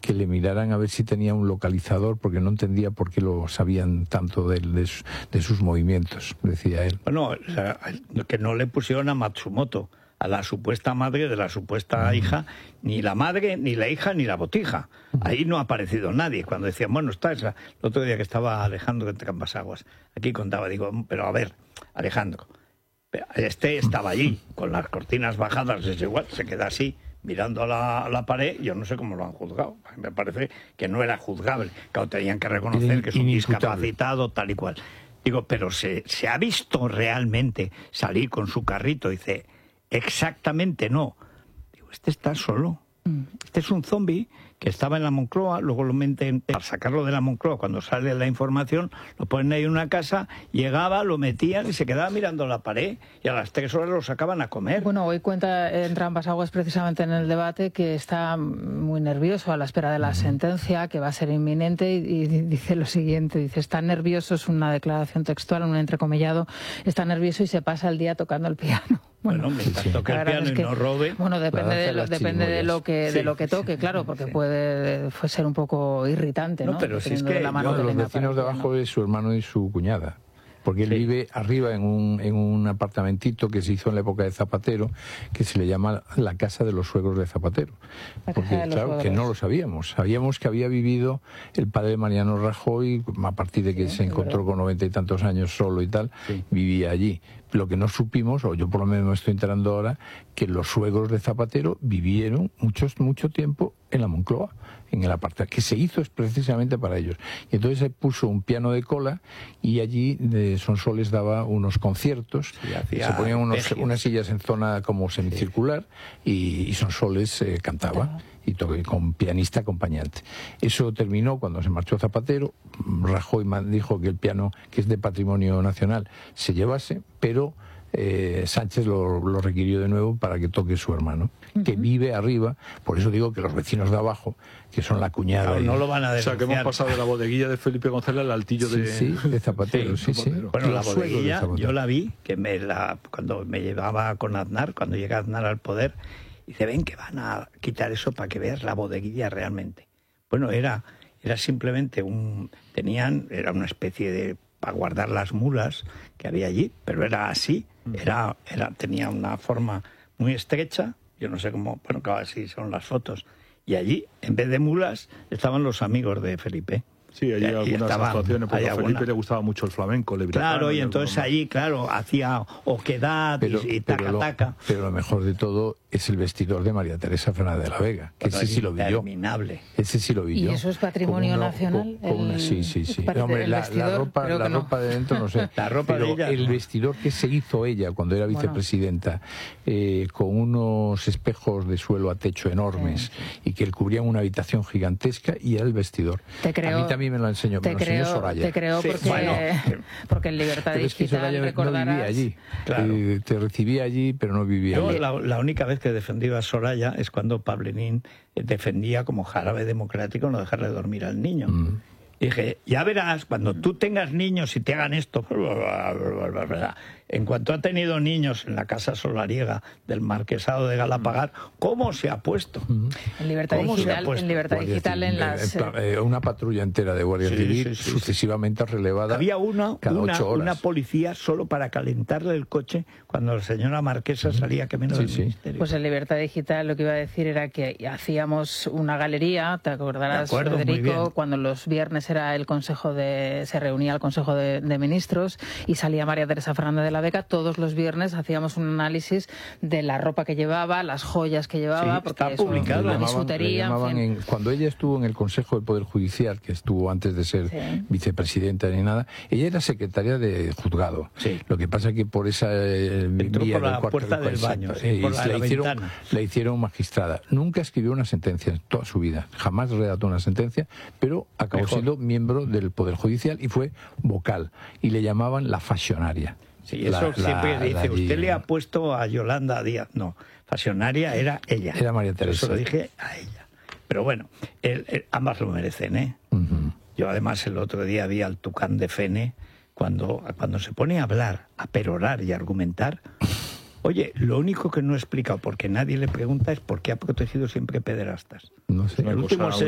que le miraran a ver si tenía un localizador, porque no entendía por qué lo sabían tanto de sus movimientos, decía él. Bueno, que no le pusieron a Matsumoto, a la supuesta madre de la supuesta hija, ni la madre, ni la hija, ni la botija. Ahí no ha aparecido nadie. Cuando decían, bueno, está esa. El otro día que estaba Alejandro entre Cambasaguas, aquí contaba, digo, pero a ver, Alejandro, este estaba allí, con las cortinas bajadas, es igual, se queda así, mirando a la pared. Yo no sé cómo lo han juzgado. Me parece que no era juzgable. Claro, tenían que reconocer que es un discapacitado, tal y cual. Digo, pero se ha visto realmente salir con su carrito, dice... Exactamente no. Digo, este está solo. Este es un zombi que estaba en la Moncloa, luego lo meten para sacarlo de la Moncloa. Cuando sale la información, lo ponen ahí en una casa, llegaba, lo metían y se quedaba mirando la pared y a las 3 horas lo sacaban a comer. Bueno, hoy cuenta en Cambasaguas precisamente en el debate que está muy nervioso a la espera de la sentencia, que va a ser inminente, y dice lo siguiente, dice, está nervioso, es una declaración textual, un entrecomillado, está nervioso y se pasa el día tocando el piano. Bueno, mientras toque el piano y no robe... Bueno, depende de lo que toque, claro, porque puede ser un poco irritante, ¿no? Pero si es que los vecinos de abajo es su hermano y su cuñada. Porque él vive arriba en un apartamentito que se hizo en la época de Zapatero, que se le llama la casa de los suegros de Zapatero. Porque, claro, que no lo sabíamos. Sabíamos que había vivido el padre de Mariano Rajoy, a partir de que se encontró con 90 y tantos años solo y tal, vivía allí. Lo que no supimos, o yo por lo menos me estoy enterando ahora, que los suegros de Zapatero vivieron mucho tiempo en la Moncloa, en el apartamento, que se hizo precisamente para ellos. Y entonces se puso un piano de cola y allí Sonsoles daba unos conciertos, se ponían unas sillas en zona como semicircular y Sonsoles cantaba. Y con pianista acompañante. Eso terminó cuando se marchó Zapatero. Rajoy dijo que el piano, que es de patrimonio nacional, se llevase, pero Sánchez lo requirió de nuevo para que toque su hermano, que vive arriba. Por eso digo que los vecinos de abajo, que son la cuñada... Claro, no lo van a denunciar. O sea, que hemos pasado de la bodeguilla de Felipe González al altillo de... de Zapatero, sí. Bueno, la bodeguilla, yo la vi, que cuando me llevaba con Aznar, cuando llega Aznar al poder... Dice, ven que van a quitar eso para que veas la bodeguilla realmente. Bueno, era simplemente era una especie de, para guardar las mulas que había allí, pero era así, tenía una forma muy estrecha, yo no sé cómo, bueno, claro, así son las fotos. Y allí, en vez de mulas, estaban los amigos de Felipe. Sí, allí algunas actuaciones, porque a Felipe le gustaba mucho el flamenco. Claro, y entonces allí, claro, hacía oquedad y taca-taca. Pero lo mejor de todo es el vestidor de María Teresa Fernández de la Vega, que ese sí lo vi yo. Ese sí lo vi yo. ¿Y eso es patrimonio nacional? Sí. Hombre, la ropa de dentro no sé. La ropa pero de ella, el vestidor que se hizo ella cuando era vicepresidenta, con unos espejos de suelo a techo enormes y que cubrían una habitación gigantesca, y era el vestidor. A mí también me lo enseñó, Soraya. Te creo porque en Libertad Digital recordarás... no vivía allí. Claro. Te recibía allí, pero no vivía allí. La única vez que defendió a Soraya es cuando Pablenín defendía como jarabe democrático no dejarle dormir al niño. Dije, ya verás, cuando tú tengas niños y te hagan esto... En cuanto ha tenido niños en la casa solariega del Marquesado de Galapagar, ¿cómo se ha puesto? En Libertad Digital, en las... una patrulla entera de Guardia Civil, sucesivamente relevada. Había cada 8 horas. una policía solo para calentarle el coche cuando la señora Marquesa salía camino del ministerio. Pues en Libertad Digital lo que iba a decir era que hacíamos una galería, te acordarás, Federico, cuando los viernes era se reunía el Consejo de Ministros y salía María Teresa Fernández de la Vega. Todos los viernes hacíamos un análisis de la ropa que llevaba, las joyas que llevaba, porque está publicado. La bisutería, cuando ella estuvo en el Consejo del Poder Judicial, que estuvo antes de ser vicepresidenta ni nada, ella era secretaria de juzgado. Lo que pasa es que por esa entró por la puerta del baño, por la ventana. La hicieron magistrada. Nunca escribió una sentencia en toda su vida, jamás redactó una sentencia, pero acabó siendo miembro del Poder Judicial y fue vocal, y le llamaban la Fasionaria. Sí, eso siempre dice, usted le ha puesto a Yolanda Díaz. No, Fasionaria era ella. Era María Teresa. Eso lo dije a ella. Pero bueno, ambas lo merecen, ¿eh? Yo además el otro día vi al Tucán de Fene, cuando se pone a hablar, a perorar y a argumentar. Oye, lo único que no he explicado, porque nadie le pregunta, es por qué ha protegido siempre pederastas. No sé. En los últimos